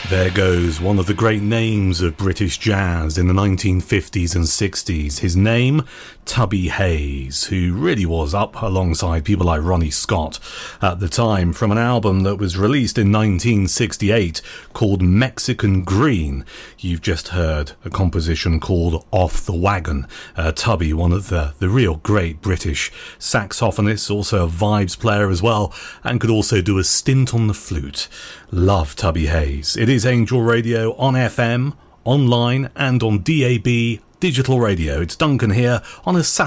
There goes one of the great names of British jazz in the 1950s and 60s. His name, Tubby Hayes, who really was up alongside people like Ronnie Scott at the time, from an album that was released in 1968 called Mexican Green. You've just heard a composition called Off the Wagon. Tubby, one of the real great British saxophonists, also a vibes player as well, and could also do a stint on the flute. Love Tubby Hayes. It is Angel Radio on FM, online and on DAB digital radio. It's Duncan here on a Saturday